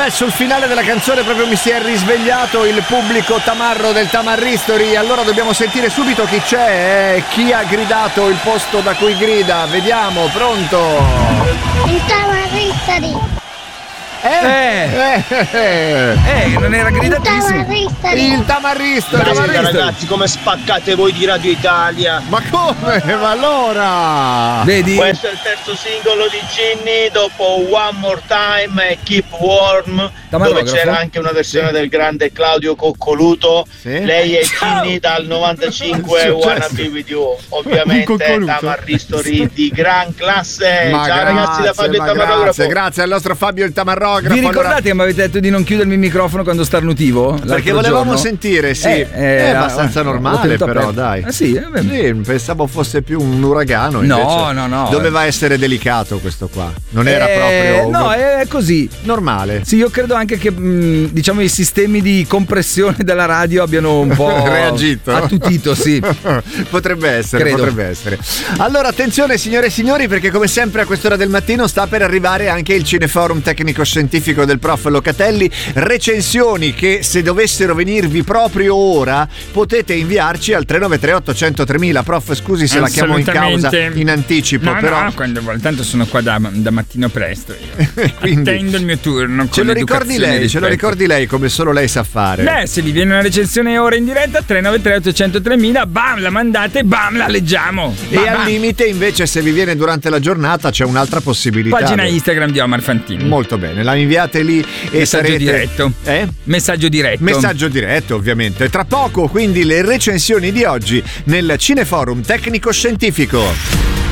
Beh, sul finale della canzone proprio mi si è risvegliato il pubblico tamarro del Tamarristori. Allora dobbiamo sentire subito chi c'è, chi ha gridato il posto da cui grida. Vediamo, pronto? Il Tamarristori. Non era gridatissimo. Il Tamarristori. Ragazzi, come spaccate voi di Radio Italia? Ma come? Ma allora? Vedi? Questo è il terzo singolo di Ginny dopo One More Time e Keep Warm, dove c'era anche una versione del grande Claudio Coccoluto. Sì. Lei è Ginny dal 95, Wanna Be With You. Ovviamente Tamarristori di gran classe. Ma ciao ragazzi da Fabio il Tamarrografo. Grazie al nostro Fabio il Tamarrografo. Vi ricordate che mi avete detto di non chiudermi il microfono quando starnutivo? Perché volevamo sentire, sì. È abbastanza normale, però, dai. Sì, pensavo fosse più un uragano. No. Doveva essere delicato questo qua. Non era proprio. No, è così. Normale. Sì, io credo anche che diciamo i sistemi di compressione della radio abbiano un po' reagito. Attutito, sì. Potrebbe essere, Credo. potrebbe essere. Allora, attenzione, signore e signori, perché come sempre a quest'ora del mattino sta per arrivare anche il Cineforum tecnico scientifico del prof Locatelli. Recensioni che, se dovessero venirvi proprio ora, potete inviarci al 393 800 3000. Prof, scusi se la chiamo in causa in anticipo, no, però quando tanto sono qua da mattino presto io. Quindi attendo il mio turno. ce lo ricordi lei come solo lei sa fare. Beh, se vi viene una recensione ora in diretta 393 800 3000, bam, la mandate, bam, la leggiamo. E al limite, invece, se vi viene durante la giornata, c'è un'altra possibilità. Pagina Instagram di Omar Fantini. Molto bene, la inviate lì e messaggio sarete diretto. Messaggio diretto, ovviamente. Tra poco, quindi, le recensioni di oggi nel Cineforum tecnico scientifico.